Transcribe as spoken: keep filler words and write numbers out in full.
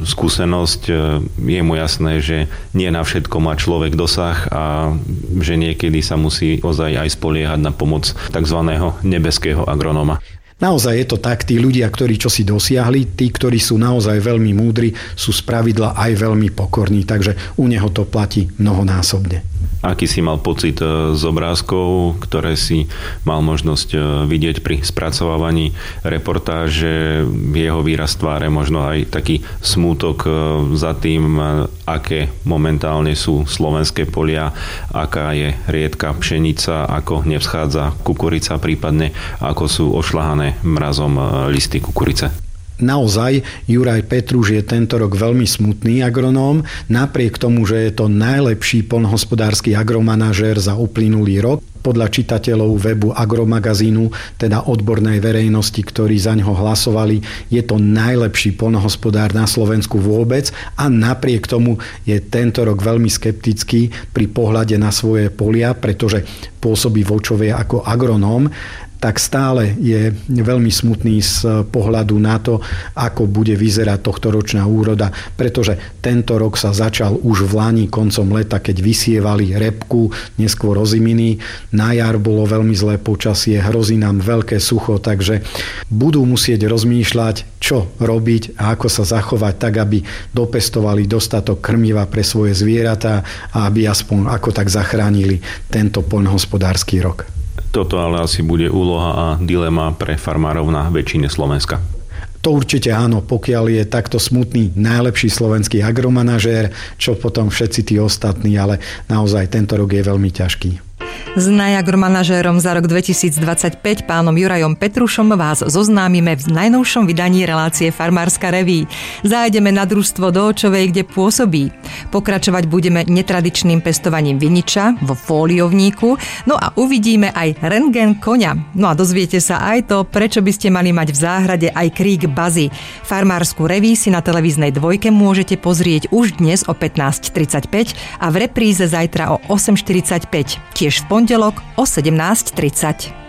skúsenosť, je mu jasné, že nie na všetko má človek dosah a že niekedy sa musí ozaj aj spoliehať na pomoc tzv. Nebeského agronóma. Naozaj je to tak, tí ľudia, ktorí čo si dosiahli, tí, ktorí sú naozaj veľmi múdri, sú spravidla aj veľmi pokorní, takže u neho to platí mnohonásobne. Aký si mal pocit z obrázkov, ktoré si mal možnosť vidieť pri spracovávaní reportáže, jeho výraz tváre, možno aj taký smútok za tým, aké momentálne sú slovenské polia, aká je riedka pšenica, ako nevschádza kukurica, prípadne ako sú ošľahané mrazom listy kukurice. Naozaj, Juraj Petruš je tento rok veľmi smutný agronóm, napriek tomu, že je to najlepší poľnohospodársky agromanažér za uplynulý rok. Podľa čitateľov webu Agromagazínu, teda odbornej verejnosti, ktorí za ňoho hlasovali, je to najlepší poľnohospodár na Slovensku vôbec a napriek tomu je tento rok veľmi skeptický pri pohľade na svoje polia, pretože pôsobí v Očove ako agronóm, tak stále je veľmi smutný z pohľadu na to, ako bude vyzerať tohtoročná úroda, pretože tento rok sa začal už v lani koncom leta, keď vysievali repku, neskôr oziminy. Na jar bolo veľmi zlé počasie, hrozí nám veľké sucho, takže budú musieť rozmýšľať, čo robiť a ako sa zachovať tak, aby dopestovali dostatok krmiva pre svoje zvieratá a aby aspoň ako tak zachránili tento poľnohospodársky rok. Toto ale asi bude úloha a dilema pre farmárov na väčšine Slovenska. To určite áno, pokiaľ je takto smutný najlepší slovenský agromanažér, čo potom všetci tí ostatní, ale naozaj tento rok je veľmi ťažký. S najagromanažérom za rok dvetisícdvadsaťpäť pánom Jurajom Petrušom vás zoznámime v najnovšom vydaní relácie Farmárska reví. Zájdeme na družstvo do Očovej, kde pôsobí. Pokračovať budeme netradičným pestovaním viniča vo fóliovníku, no a uvidíme aj rentgen koňa. No a dozviete sa aj to, prečo by ste mali mať v záhrade aj krík bazy. Farmársku reví si na televíznej dvojke môžete pozrieť už dnes o pätnásť tridsaťpäť a v repríze zajtra o osem štyridsaťpäť. Tiež v pondelok o sedemnásť tridsať.